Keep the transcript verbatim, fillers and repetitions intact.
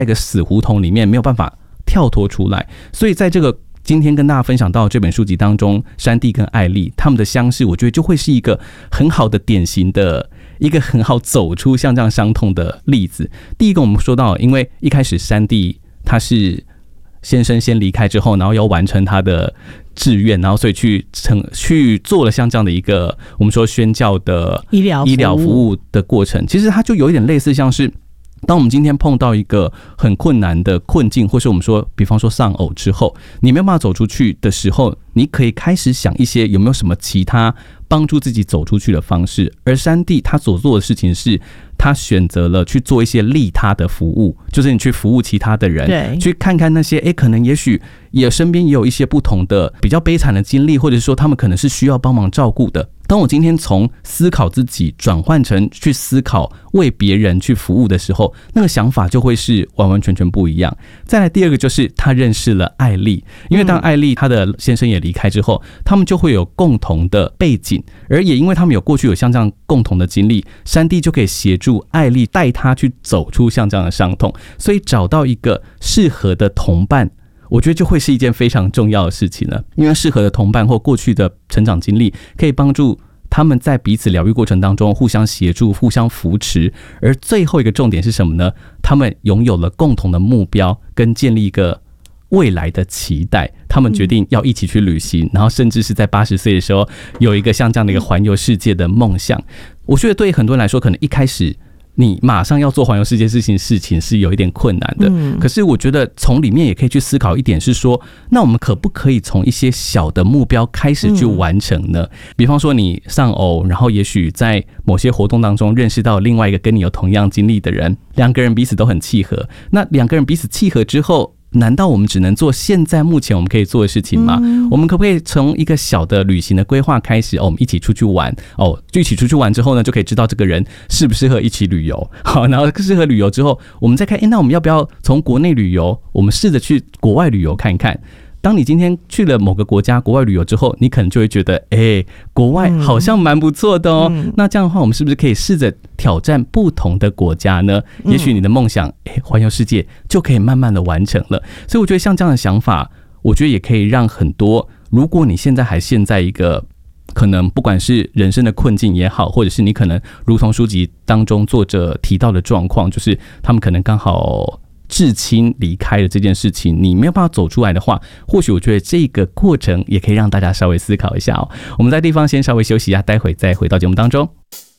一个死胡同里面没有办法跳脱出来。所以在这个今天跟大家分享到这本书籍当中，山地跟艾丽他们的相识，我觉得就会是一个很好的典型的一个很好走出像这样伤痛的例子。第一个我们说到，因为一开始山地他是先生先离开之后，然后要完成他的志愿，然后所以去成去做了像这样的一个我们说宣教的医疗医疗服务的过程，其实它就有一点类似像是当我们今天碰到一个很困难的困境，或是我们说比方说丧偶之后，你没有办法走出去的时候，你可以开始想一些有没有什么其他帮助自己走出去的方式。而山地他所做的事情是他选择了去做一些利他的服务，就是你去服务其他的人，去看看那些诶可能也许也身边也有一些不同的比较悲惨的经历，或者说他们可能是需要帮忙照顾的。当我今天从思考自己转换成去思考为别人去服务的时候，那个想法就会是完完全全不一样。再来第二个就是他认识了艾丽，因为当艾丽她的先生也离开之后，他们就会有共同的背景，而也因为他们有过去有像这样共同的经历，山地就可以协助艾丽带她去走出像这样的伤痛，所以找到一个适合的同伴，我觉得就会是一件非常重要的事情了。因为适合的同伴或过去的成长经历可以帮助他们在彼此疗愈过程当中互相协助、互相扶持。而最后一个重点是什么呢？他们拥有了共同的目标跟建立一个未来的期待，他们决定要一起去旅行，然后甚至是在八十岁的时候有一个像这样的一个环游世界的梦想。我觉得对于很多人来说，可能一开始你马上要做环游世界事情事情是有一点困难的，嗯，可是我觉得从里面也可以去思考一点是说，那我们可不可以从一些小的目标开始去完成呢？嗯，比方说你丧偶，然后也许在某些活动当中认识到另外一个跟你有同样经历的人，两个人彼此都很契合，那两个人彼此契合之后，难道我们只能做现在目前我们可以做的事情吗？嗯，我们可不可以从一个小的旅行的规划开始，哦，我们一起出去玩，哦，一起出去玩之后呢，就可以知道这个人适不适合一起旅游。好，然后适合旅游之后，我们再看，诶，那我们要不要从国内旅游，我们试着去国外旅游看一看。当你今天去了某个国家国外旅游之后，你可能就会觉得，哎，国外好像蛮不错的哦，嗯。那这样的话，我们是不是可以试着挑战不同的国家呢？也许你的梦想，哎，环游世界就可以慢慢的完成了。所以我觉得像这样的想法，我觉得也可以让很多，如果你现在还陷在一个可能不管是人生的困境也好，或者是你可能如同书籍当中作者提到的状况，就是他们可能刚好至亲离开了这件事情，你没有办法走出来的话，或许我觉得这个过程也可以让大家稍微思考一下哦。我们在地方先稍微休息一下，待会再回到节目当中。